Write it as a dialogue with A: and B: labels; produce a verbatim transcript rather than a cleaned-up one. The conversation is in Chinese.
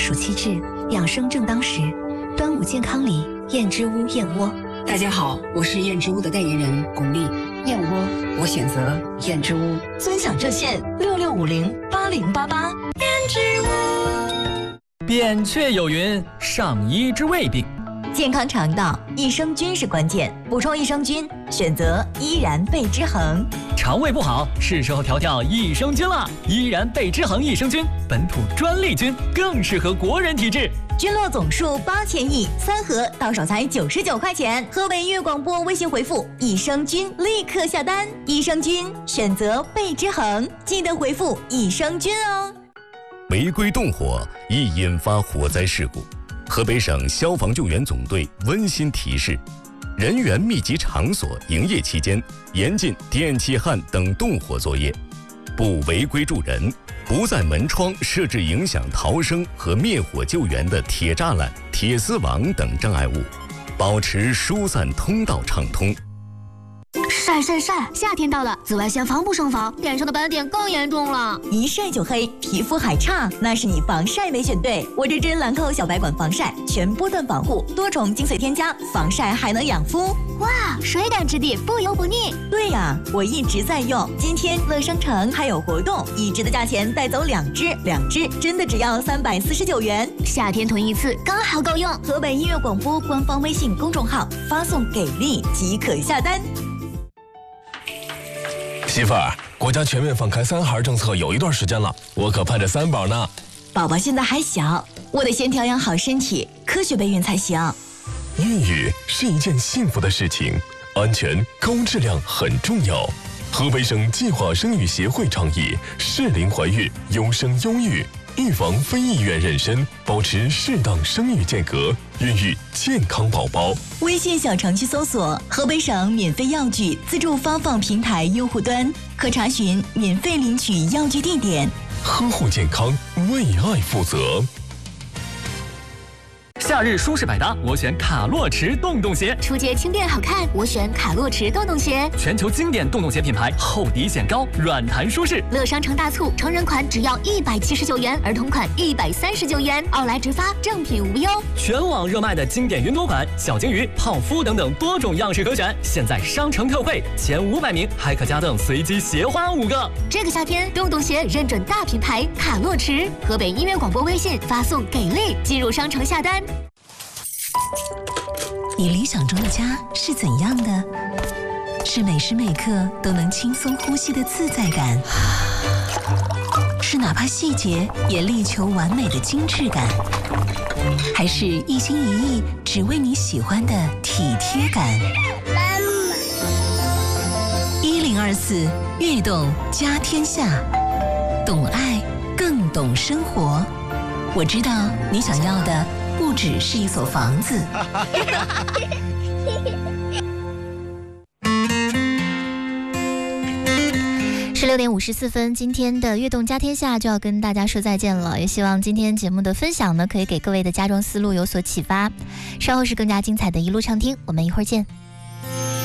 A: 暑气至，养生正当时。端午健康礼，燕之屋燕窝。
B: 大家好，我是燕之屋的代言人巩俐。燕窝，我选择燕之屋。
C: 尊享热线六六五零八零八八。燕之屋。
D: 扁鹊有云：上医之未病。
C: 健康肠道，益生菌是关键，补充益生菌，选择依然贝之恒。
D: 肠胃不好，是时候调调益生菌了。依然贝之恒益生菌，本土专利菌，更适合国人体质。
C: 菌落总数八千亿，三盒到手才九十九块钱。河北音乐广播微信回复益生菌，立刻下单。益生菌选择贝之恒，记得回复益生菌哦。
E: 违规动火易引发火灾事故。河北省消防救援总队温馨提示：人员密集场所营业期间，严禁电气焊等动火作业，不违规助人，不在门窗设置影响逃生和灭火救援的铁栅栏、铁丝网等障碍物，保持疏散通道畅通。
F: 晒晒晒！夏天到了，紫外线防不胜防，脸上的斑点更严重了。
C: 一晒就黑，皮肤还差，那是你防晒没选对。我这支兰蔻小白管防晒，全波段保护，多重精粹添加，防晒还能养肤。
F: 哇，水感质地，不油不腻。
C: 对呀，我一直在用。今天乐商城还有活动，一支的价钱带走两支，两支真的只要三百四十九元。
F: 夏天囤一次刚好够用。
C: 河北音乐广播官方微信公众号发送给力即可下单。
G: 媳妇儿，国家全面放开三孩政策有一段时间了，我可盼着三宝呢。
C: 宝宝现在还小，我得先调养好身体，科学备孕才行。
G: 孕育是一件幸福的事情，安全高质量很重要。河北省计划生育协会倡议适龄怀孕，优生优育，预防非意愿妊娠，保持适当生育间隔，孕育健康宝宝。
C: 微信小程序搜索河北省免费药具自助发放平台用户端，可查询免费领取药具地点。
G: 呵护健康，为爱负责。
D: 夏日舒适百搭，我选卡洛驰洞洞鞋。
F: 出街轻便好看，我选卡洛驰洞洞鞋。
D: 全球经典洞洞鞋品牌，厚底显高，软弹舒适。
F: 乐商城大促，成人款只要一百七十九元，儿童款一百三十九元，奥莱直发，正品无忧。
D: 全网热卖的经典云朵款、小金鱼、泡芙等等多种样式可选，现在商城特惠，前五百名还可加赠随机鞋花五个。
F: 这个夏天，洞洞鞋认准大品牌卡洛驰。河北音乐广播微信发送给力，进入商城下单。
A: 你理想中的家是怎样的？是每时每刻都能轻松呼吸的自在感，是哪怕细节也力求完美的精致感，还是一心一意只为你喜欢的体贴感？一零二四悦动家天下，懂爱更懂生活。我知道你想要的不只是一所房子。
H: 十六点五十四分，今天的悦动家天下就要跟大家说再见了。也希望今天节目的分享呢，可以给各位的家装思路有所启发。稍后是更加精彩的一路畅听，我们一会儿见。